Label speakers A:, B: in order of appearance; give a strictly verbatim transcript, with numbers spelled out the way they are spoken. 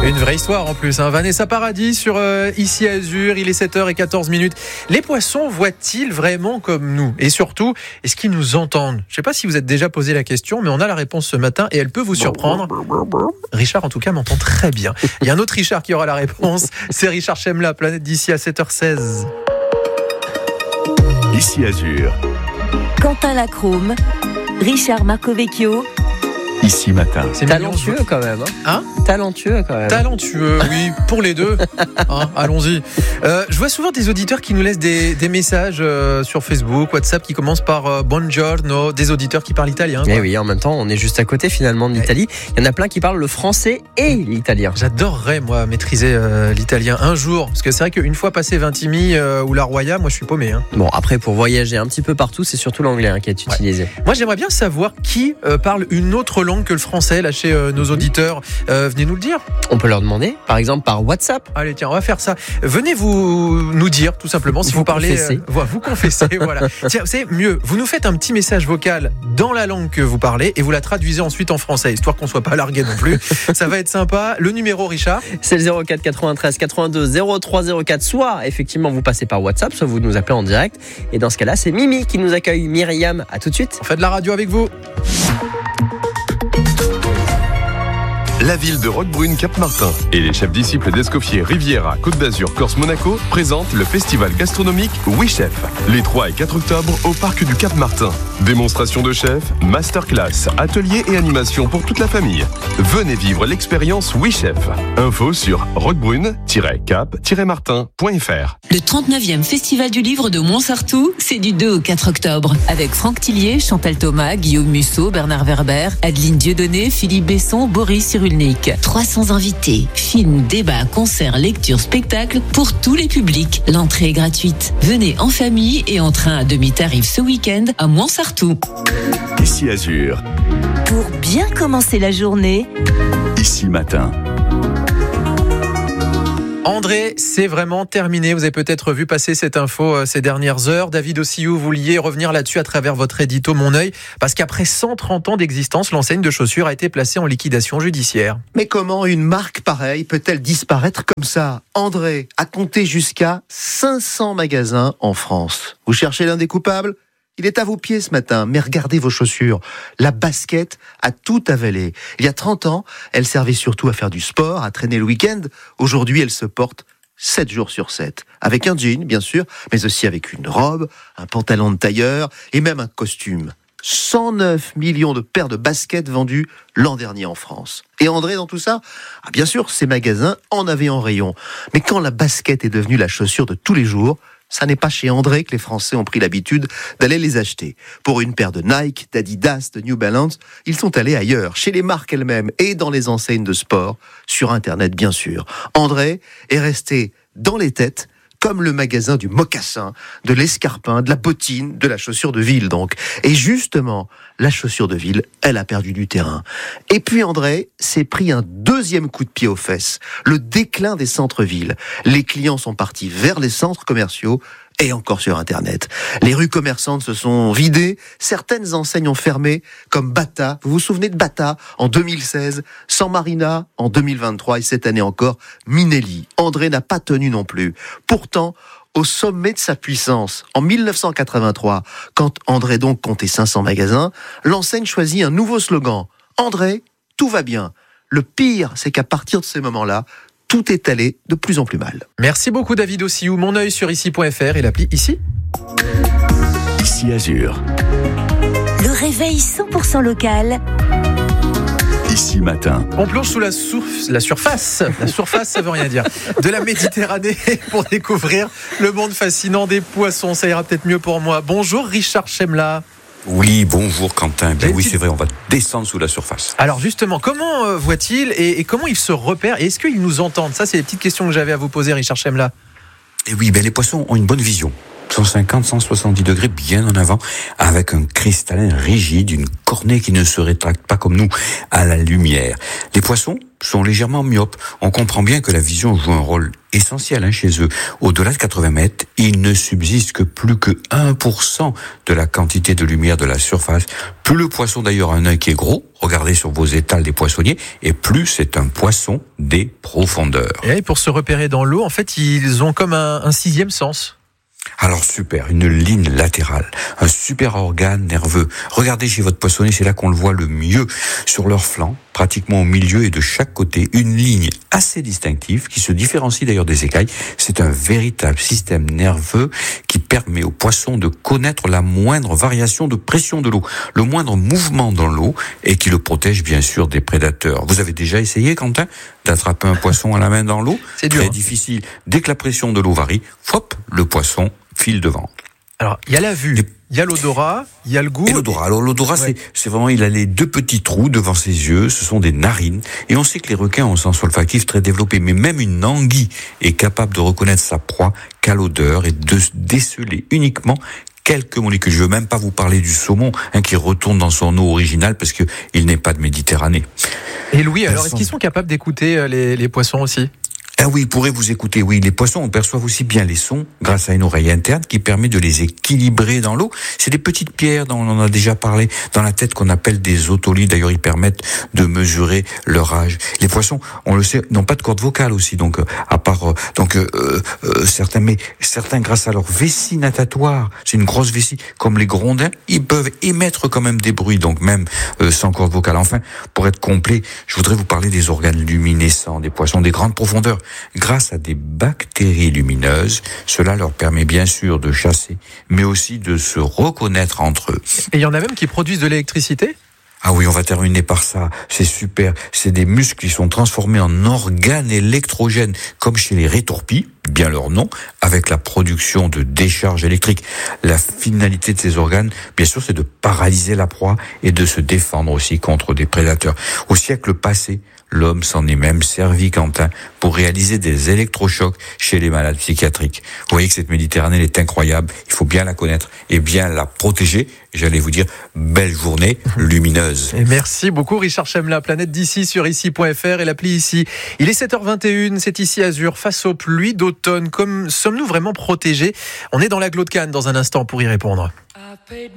A: Une vraie histoire en plus, hein. Vanessa Paradis sur euh, Ici Azur, il est sept heures quatorze minutes. Les poissons voient-ils vraiment comme nous ? Et surtout, est-ce qu'ils nous entendent ? Je ne sais pas si vous êtes déjà posé la question, mais on a la réponse ce matin et elle peut vous surprendre. Richard, en tout cas, m'entend très bien. Il y a un autre Richard qui aura la réponse. C'est Richard Chemla, Planète d'ici à sept heures seize.
B: Ici Azur.
C: Quentin Lacrome, Richard Marcovecchio.
B: Ici matin.
A: C'est
D: Talentueux
A: mignon.
D: quand même. Hein,
A: Hein
D: Talentueux quand même.
A: Talentueux, oui, pour les deux. Hein, allons-y. Euh, je vois souvent des auditeurs qui nous laissent des, des messages euh, sur Facebook, WhatsApp, qui commencent par euh, Buongiorno, des auditeurs qui parlent italien.
D: Et oui, en même temps, on est juste à côté finalement de l'Italie. Il y en a plein qui parlent le français et l'italien.
A: J'adorerais, moi, maîtriser euh, l'italien un jour. Parce que c'est vrai qu'une fois passé Vintimille euh, ou la Roya, moi, je suis paumé. Hein.
D: Bon, après, pour voyager un petit peu partout, c'est surtout l'anglais hein, qui est utilisé.
A: Moi, j'aimerais bien savoir qui euh, parle une autre langue que le français, là, chez euh, nos auditeurs. Euh, venez nous le dire.
D: On peut leur demander, par exemple, par WhatsApp.
A: Allez, tiens, on va faire ça. Venez vous nous dire, tout simplement, si vous,
D: Vous
A: parlez...
D: confessez.
A: Euh, voilà, vous confessez, voilà. Tiens, c'est mieux. Vous nous faites un petit message vocal dans la langue que vous parlez et vous la traduisez ensuite en français, histoire qu'on soit pas largué non plus. Ça va être sympa. Le numéro, Richard ?
D: C'est le zéro quatre quatre-vingt-treize quatre-vingt-deux zéro trois zéro quatre. Soit, effectivement, vous passez par WhatsApp, soit vous nous appelez en direct. Et dans ce cas-là, c'est Mimi qui nous accueille. Myriam, à tout de suite.
A: On fait de la radio avec vous.
B: La ville de Roquebrune Cap-Martin et les chefs disciples d'Escoffier, Riviera, Côte d'Azur, Corse, Monaco présentent le festival gastronomique Oui Chef les trois et quatre octobre au parc du Cap-Martin. Démonstration de chefs, masterclass, ateliers et animations pour toute la famille. Venez vivre l'expérience Oui Chef. Info sur roquebrune tiret cap tiret martin point f r.
E: Le trente-neuvième Festival du Livre de Montsartou, c'est du deux au quatre octobre. Avec Franck Tillier, Chantal Thomas, Guillaume Musso, Bernard Werber, Adeline Dieudonné, Philippe Besson, Boris Cyrulnik. trois cents invités, films, débats, concerts, lectures, spectacles pour tous les publics. L'entrée est gratuite. Venez en famille et en train à demi-tarif ce week-end à Montsartou.
B: Ici Azur.
C: Pour bien commencer la journée,
B: Ici matin.
A: André, c'est vraiment terminé. Vous avez peut-être vu passer cette info euh, ces dernières heures. David Ossiou, vous vouliez revenir là-dessus à travers votre édito Mon Œil, parce qu'après cent trente ans d'existence, l'enseigne de chaussures a été placée en liquidation judiciaire.
F: Mais comment une marque pareille peut-elle disparaître comme ça ? André a compté jusqu'à cinq cents magasins en France. Vous cherchez l'un des coupables ? Il est à vos pieds ce matin, mais regardez vos chaussures. La basket a tout avalé. Il y a trente ans, elle servait surtout à faire du sport, à traîner le week-end. Aujourd'hui, elle se porte sept jours sur sept. Avec un jean, bien sûr, mais aussi avec une robe, un pantalon de tailleur et même un costume. cent neuf millions de paires de baskets vendues l'an dernier en France. Et André, dans tout ça ? Ah, bien sûr, ces magasins en avaient en rayon. Mais quand la basket est devenue la chaussure de tous les jours, ça n'est pas chez André que les Français ont pris l'habitude d'aller les acheter. Pour une paire de Nike, d'Adidas, de New Balance, ils sont allés ailleurs, chez les marques elles-mêmes et dans les enseignes de sport, sur Internet bien sûr. André est resté dans les têtes, comme le magasin du mocassin, de l'escarpin, de la bottine, de la chaussure de ville donc. Et justement, la chaussure de ville, elle a perdu du terrain. Et puis André s'est pris un deuxième coup de pied aux fesses, le déclin des centres-villes. Les clients sont partis vers les centres commerciaux et encore sur Internet. Les rues commerçantes se sont vidées, certaines enseignes ont fermé, comme Bata, vous vous souvenez de Bata en deux mille seize, San Marina en deux mille vingt-trois et cette année encore, Minelli. André n'a pas tenu non plus. Pourtant, au sommet de sa puissance, en mille neuf cent quatre-vingt-trois, quand André donc comptait cinq cents magasins, l'enseigne choisit un nouveau slogan. André, tout va bien. Le pire, c'est qu'à partir de ces moments-là, tout est allé de plus en plus mal.
A: Merci beaucoup David Ossiou. Mon œil sur ici point f r et l'appli Ici.
B: Ici Azur.
C: le réveil cent pour cent local.
B: Ici matin.
A: On plonge sous la, source, la surface, la surface ça veut rien dire, de la Méditerranée pour découvrir le monde fascinant des poissons. Ça ira peut-être mieux pour moi. Bonjour Richard Chemla.
G: Oui, bonjour Quentin. Ben
A: J'ai
G: oui,
A: dit...
G: c'est vrai, on va descendre sous la surface.
A: Alors justement, comment euh, voit-il et, et comment il se repère et est-ce qu'ils nous entendent ? Ça, c'est les petites questions que j'avais à vous poser, Richard Chemla.
G: Et oui, ben les poissons ont une bonne vision. cent cinquante, cent soixante-dix degrés bien en avant, avec un cristallin rigide, une cornée qui ne se rétracte pas comme nous à la lumière. Les poissons sont légèrement myopes. On comprend bien que la vision joue un rôle essentiel hein, chez eux. Au-delà de quatre-vingts mètres, il ne subsiste que plus que un pour cent de la quantité de lumière de la surface. Plus le poisson d'ailleurs a un œil qui est gros, regardez sur vos étals des poissonniers, et plus c'est un poisson des profondeurs.
A: Et pour se repérer dans l'eau, en fait, ils ont comme un, un sixième sens.
G: Alors super, une ligne latérale, un super organe nerveux. Regardez chez votre poissonnier, c'est là qu'on le voit le mieux. Sur leur flanc, pratiquement au milieu et de chaque côté, une ligne assez distinctive qui se différencie d'ailleurs des écailles. C'est un véritable système nerveux qui permet au poisson de connaître la moindre variation de pression de l'eau, le moindre mouvement dans l'eau et qui le protège bien sûr des prédateurs. Vous avez déjà essayé, Quentin, d'attraper un poisson à la main dans l'eau ?
A: C'est dur.
G: Très difficile. Dès que la pression de l'eau varie, hop, le poisson file devant.
A: Alors, il y a la vue, il y a l'odorat, il y a le goût.
G: Et l'odorat. Alors l'odorat,
A: Ouais.
G: c'est, c'est vraiment, il a les deux petits trous devant ses yeux, ce sont des narines. Et on sait que les requins ont un sens olfactif très développé, mais même une anguille est capable de reconnaître sa proie qu'à l'odeur et de déceler uniquement quelques molécules. Je veux même pas vous parler du saumon, hein, qui retourne dans son eau originale parce que il n'est pas de Méditerranée.
A: Et Louis, alors,
G: Elles
A: est-ce
G: sont-
A: qu'ils sont capables d'écouter euh, les, les poissons aussi ?
G: Ah oui, ils pourraient vous écouter. Oui, les poissons, on perçoit aussi bien les sons grâce à une oreille interne qui permet de les équilibrer dans l'eau. C'est des petites pierres dont on en a déjà parlé dans la tête qu'on appelle des otoliths. D'ailleurs, ils permettent de mesurer leur âge. Les poissons, on le sait, n'ont pas de corde vocale aussi, donc euh, à part euh, donc euh, euh, certains, mais certains grâce à leur vessie natatoire, c'est une grosse vessie, comme les grondins, ils peuvent émettre quand même des bruits, donc même euh, sans corde vocale. Enfin, pour être complet, je voudrais vous parler des organes luminescents des poissons des grandes profondeurs. Grâce à des bactéries lumineuses, cela leur permet bien sûr de chasser, mais aussi de se reconnaître entre eux.
A: Et il y en a même qui produisent de l'électricité ?
G: Ah oui, on va terminer par ça. C'est super. C'est des muscles qui sont transformés en organes électrogènes, comme chez les rétorpilles, bien leur nom, avec la production de décharges électriques. La finalité de ces organes, bien sûr, c'est de paralyser la proie et de se défendre aussi contre des prédateurs. Au siècle passé, l'homme s'en est même servi, Quentin, pour réaliser des électrochocs chez les malades psychiatriques. Vous voyez que cette Méditerranée elle est incroyable. Il faut bien la connaître et bien la protéger. Et j'allais vous dire, belle journée lumineuse.
A: Et merci beaucoup Richard Chemla, Planète d'ici sur ici point f r et l'appli ici. Il est sept heures vingt et une, c'est ici Azur, face aux pluies d'automne. Comme sommes-nous vraiment protégés ? On est dans l'agglo de Cannes dans un instant pour y répondre.